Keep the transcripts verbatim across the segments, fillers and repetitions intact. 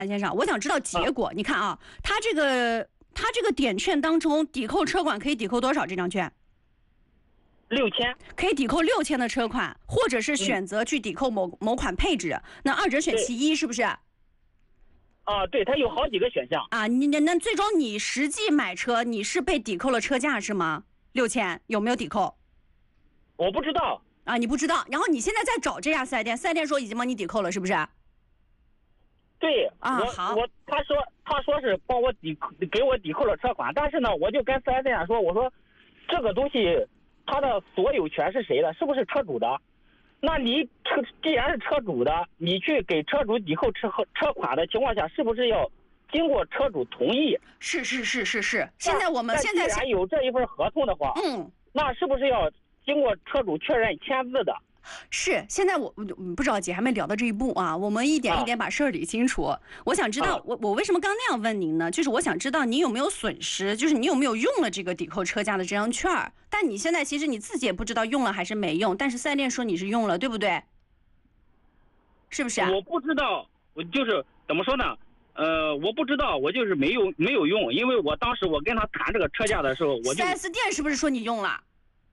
韩先生，我想知道结果。啊、你看啊，他这个他这个点券当中抵扣车款可以抵扣多少？这张券六千， 可以抵扣六千的车款，或者是选择去抵扣某、嗯、某款配置。那二者选其一，是不是？ 啊，对，它有好几个选项啊。你那最终你实际买车，你是被抵扣了车价是吗？六千有没有抵扣？ 我不知道啊，你不知道。然后你现在在找这家四 S 店，四 S 店说已经帮你抵扣了，是不是？ 对啊， 我好， 我他说他说是帮我抵给我抵扣了车款，但是呢，我就跟四 S 店说，我说这个东西它的所有权是谁的？是不是车主的？那你车既然是车主的，你去给车主抵扣车车款的情况下，是不是要经过车主同意？ 是是是是是。现在我们现在既然有这一份合同的话， 嗯， 那是不是要经过车主确认签字的？ 是，现在我不知道姐还没聊到这一步啊，我们一点一点把事儿理清楚。啊、我想知道，啊、我我为什么刚那样问您呢？就是我想知道你有没有损失，就是你有没有用了这个抵扣车价的这张券儿？但你现在其实你自己也不知道用了还是没用，但是四 S 店说你是用了，对不对？是不是、啊？ 我不知道，我就是怎么说呢？呃，我不知道，我就是没有没有用，因为我当时我跟他谈这个车价的时候，我就四 S 店是不是说你用了？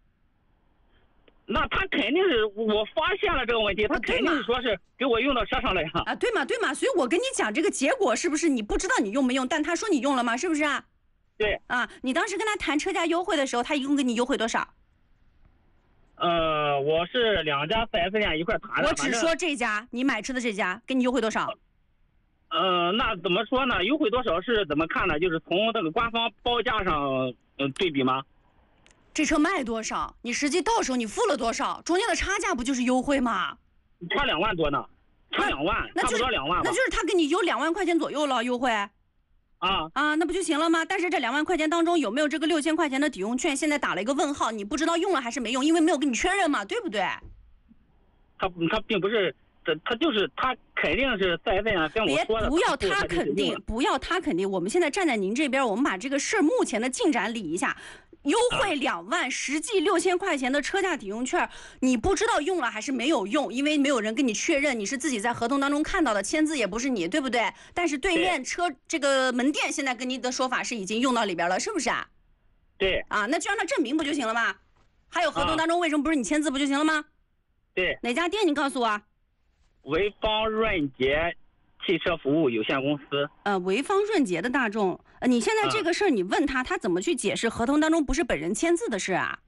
那他肯定是我发现了这个问题，他肯定是说是给我用到车上了呀。 啊，对嘛对嘛，所以我跟你讲这个结果是不是你不知道你用没用，但他说你用了吗？是不是啊？ 对。 啊，你当时跟他谈车价优惠的时候，他一共给你优惠多少？ 呃，我是两家四 S 店一块谈的。 我只说这家，你买车的这家给你优惠多少？ 呃，那怎么说呢？优惠多少是怎么看呢？就是从这个官方报价上呃对比吗？ 这车卖多少？你实际到手你付了多少？中间的差价不就是优惠吗？ 差两万多呢，差两万， 那差不多两万吧。 那就是他给你优两万块钱左右了优惠。 啊啊，那不就行了吗？但是这两万块钱当中有没有这个六千块钱的抵用券？现在打了一个问号，你不知道用了还是没用，因为没有跟你确认嘛，对不对？ 他他并不是，他他就是他肯定是四 S 店跟我说的。 别不要他肯定，不要他肯定。我们现在站在您这边，我们把这个事目前的进展理一下。优惠两万，实际六千块钱的车价抵用券，你不知道用了还是没有用，因为没有人跟你确认，你是自己在合同当中看到的，签字也不是你，对不对？但是对面车这个门店现在跟你的说法是已经用到里边了，是不是啊？ 对。 啊，那就让他证明不就行了吗？还有合同当中为什么不是你签字不就行了吗？ 对。 哪家店你告诉我？ 潍坊润捷汽车服务有限公司。 呃，潍坊润捷的大众，呃，你现在这个事儿，你问他，他怎么去解释合同当中不是本人签字的事啊？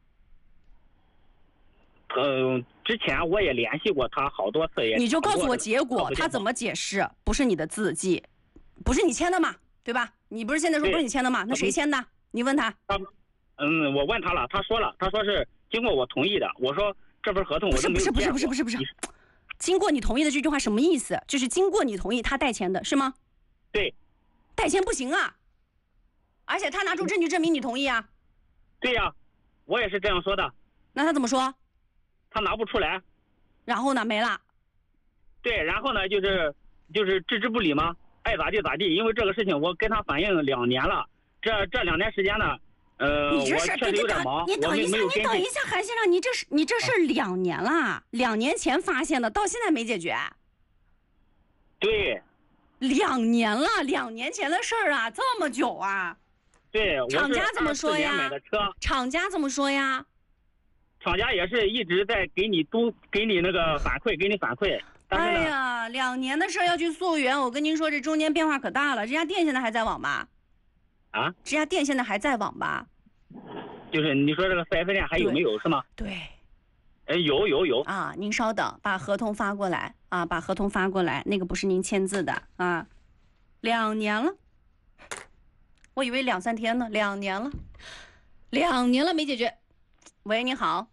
嗯、呃，之前我也联系过他好多次也。 你就告诉我结果，他怎么解释？不是你的字迹，不是你签的嘛，对吧？你不是现在说不是你签的嘛？那谁签的？你问他。 他，嗯，我问他了，他说了，他说是经过我同意的。我说这份合同我都没有见过。 不是不是不是不是不是不是。经过你同意的这句话什么意思？就是经过你同意他代签的是吗？ 对。 代签不行啊，而且他拿出证据证明你同意啊。 对呀、啊，我也是这样说的。 那他怎么说？ 他拿不出来。 然后呢？没了。 对，然后呢就是就是置之不理吗？爱咋地咋地。因为这个事情我跟他反映两年了，这这两年时间呢。呃， 你这事确实有点忙， 你等一下，你等一下，韩先生，你这是你这事两年了，啊、两年前发现的，到现在没解决。 对。 两年了，两年前的事儿啊，这么久啊？ 对。 厂家怎么说呀？ 买的车。 厂家怎么说呀？ 厂家也是一直在给你督，给你那个反馈，给你反馈。但是哎呀，两年的事要去溯源，我跟您说，这中间变化可大了。这家店现在还在网吧？ 啊？ 这家店现在还在网吧？ 就是你说这个四 S 店还有没有是吗？ 对。 哎，有有有啊！您稍等，把合同发过来啊！把合同发过来，那个不是您签字的啊！两年了，我以为两三天呢，两年了，两年了没解决。喂，你好。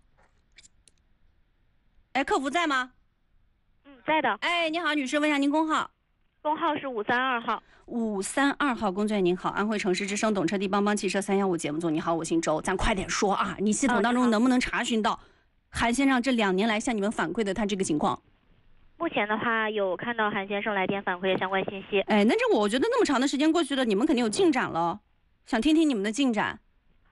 哎，客服在吗？ 嗯，在的。 哎，你好，女士，问一下您工号。 工号是五三二号。 五三二号，工作人员您好，安徽城市之声懂车帝帮帮汽车三幺五节目组，你好，我姓周，咱快点说啊！你系统当中能不能查询到韩先生这两年来向你们反馈的他这个情况？ 目前的话，有看到韩先生来电反馈的相关信息。 哎，那这我觉得那么长的时间过去了，你们肯定有进展了，想听听你们的进展。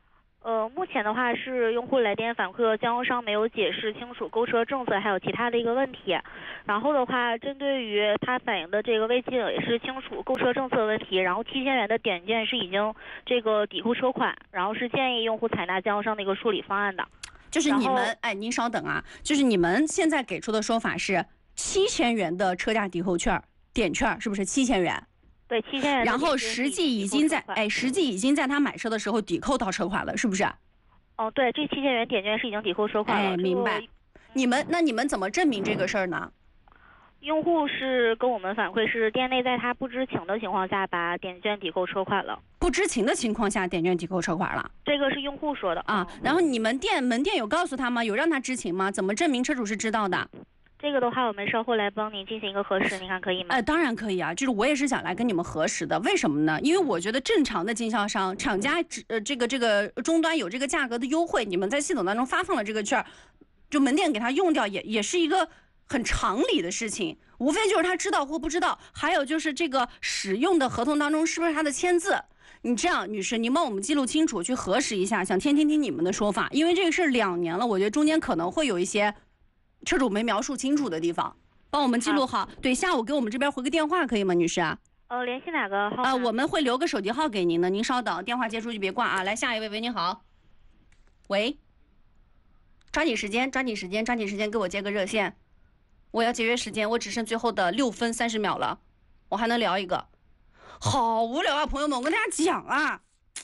呃，目前的话是用户来电反馈经销商没有解释清楚购车政策，还有其他的一个问题。然后的话，针对于他反映的这个未解释清楚购车政策的问题，然后七千元的点券是已经这个抵扣车款，然后是建议用户采纳经销商的一个处理方案的。 就是你们，哎，您稍等啊，就是你们现在给出的说法是七千元的车价抵扣券点券，是不是七千元？ 对，七千元。 然后实际已经在哎，实际已经在他买车的时候抵扣到车款了，是不是？ 哦，对，这七千元点券是已经抵扣车款了。 哎，明白。你们那你们怎么证明这个事儿呢？ 用户是跟我们反馈是店内在他不知情的情况下把点券抵扣车款了。 不知情的情况下点券抵扣车款了， 这个是用户说的啊。然后你们店门店有告诉他吗？有让他知情吗？怎么证明车主是知道的？ 这个的话，我们稍后来帮您进行一个核实，您看可以吗？ 哎、呃，当然可以啊，就是我也是想来跟你们核实的。为什么呢？因为我觉得正常的经销商、厂家呃这个这个终端有这个价格的优惠，你们在系统当中发放了这个券，就门店给他用掉也也是一个很常理的事情，无非就是他知道或不知道，还有就是这个使用的合同当中是不是他的签字。你这样，女士，您帮我们记录清楚，去核实一下，想听听听你们的说法，因为这个事两年了，我觉得中间可能会有一些车主没描述清楚的地方，帮我们记录好。对，下午给我们这边回个电话可以吗，女士？ 呃，联系哪个号？啊、 呃，我们会留个手机号给您的，您稍等，电话接出去别挂啊。来，下一位，喂，你好。喂，抓紧时间，抓紧时间，抓紧时间，给我接个热线。我要节约时间，我只剩最后的六分三十秒了，我还能聊一个。好无聊啊，朋友们，我跟大家讲啊，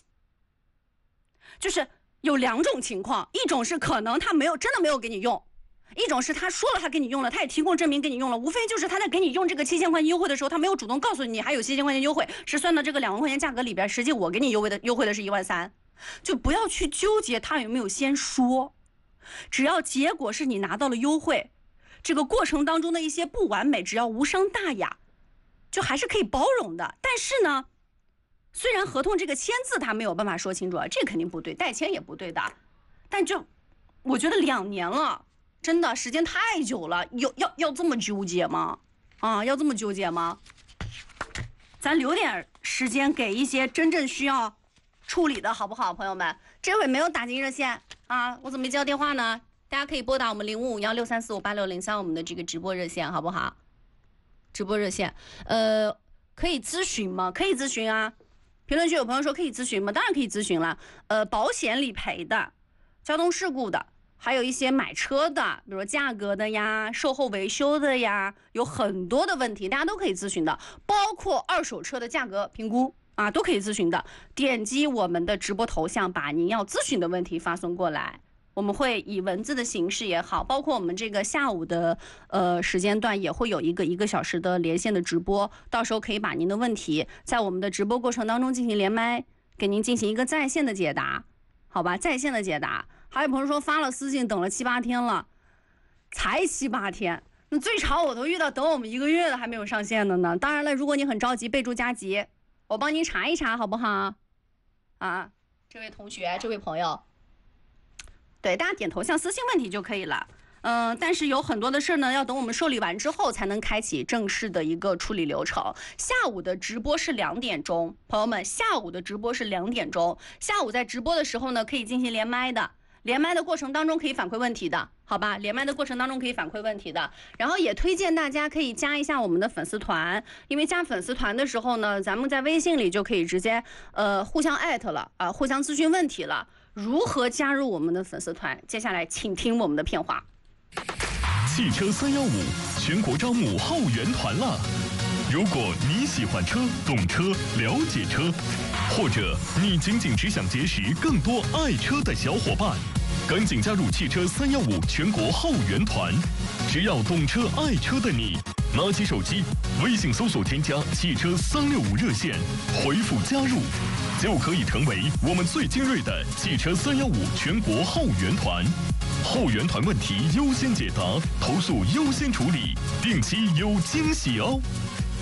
就是有两种情况，一种是可能他没有真的没有给你用，一种是他说了他给你用了，他也提供证明给你用了，无非就是他在给你用这个七千块钱优惠的时候，他没有主动告诉你还有七千块钱优惠，是算到这个两万块钱价格里边，实际我给你优惠的优惠的是一万三，就不要去纠结他有没有先说，只要结果是你拿到了优惠，这个过程当中的一些不完美，只要无伤大雅，就还是可以包容的。但是呢，虽然合同这个签字他没有办法说清楚，这肯定不对，代签也不对的，但就我觉得两年了，真的时间太久了，有要要这么纠结吗？啊，要这么纠结吗？咱留点时间给一些真正需要处理的好不好，朋友们？这回没有打进热线啊，我怎么没接到电话呢？大家可以拨打我们零五五幺六三四五八六零三我们的这个直播热线，好不好？直播热线，呃，可以咨询吗？可以咨询啊。评论区有朋友说可以咨询吗？当然可以咨询了。呃，保险理赔的、交通事故的，还有一些买车的，比如价格的呀、售后维修的呀，有很多的问题，大家都可以咨询的，包括二手车的价格评估啊，都可以咨询的。点击我们的直播头像，把您要咨询的问题发送过来。我们会以文字的形式也好，包括我们这个下午的呃时间段也会有一个一个小时的连线的直播，到时候可以把您的问题在我们的直播过程当中进行连麦，给您进行一个在线的解答，好吧？在线的解答。还有朋友说发了私信等了七八天了，才七八天，那最长我都遇到等我们一个月的还没有上线的呢。当然了，如果你很着急，备注加急，我帮您查一查，好不好？啊，这位同学，这位朋友。对，大家点头像私信问题就可以了。嗯、呃，但是有很多的事呢，要等我们受理完之后才能开启正式的一个处理流程。下午的直播是两点钟，朋友们，下午的直播是两点钟。下午在直播的时候呢，可以进行连麦的，连麦的过程当中可以反馈问题的，好吧？连麦的过程当中可以反馈问题的。然后也推荐大家可以加一下我们的粉丝团，因为加粉丝团的时候呢，咱们在微信里就可以直接呃互相艾特了啊、呃，互相咨询问题了。如何加入我们的粉丝团？接下来请听我们的片花。 汽车三幺五全国招募后援团了。如果你喜欢车、懂车、了解车，或者你仅仅只想结识更多爱车的小伙伴，赶紧加入汽车三幺五全国后援团。只要懂车爱车的你，拿起手机，微信搜索添加汽车三六五热线，回复加入，就可以成为我们最精锐的汽车三幺五全国后援团。后援团问题优先解答，投诉优先处理，定期有惊喜哦。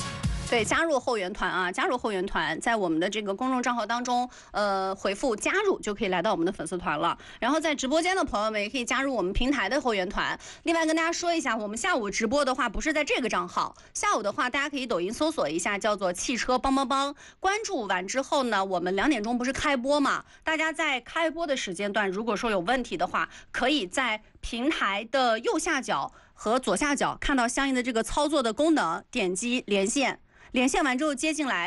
对，加入后援团啊，加入后援团，在我们的这个公众账号当中，呃，回复加入就可以来到我们的粉丝团了。然后在直播间的朋友们也可以加入我们平台的后援团。另外跟大家说一下，我们下午直播的话不是在这个账号，下午的话大家可以抖音搜索一下，叫做汽车帮帮帮。关注完之后呢，我们两点钟不是开播嘛？大家在开播的时间段，如果说有问题的话，可以在平台的右下角和左下角看到相应的这个操作的功能，点击连线。连线完之后接进来。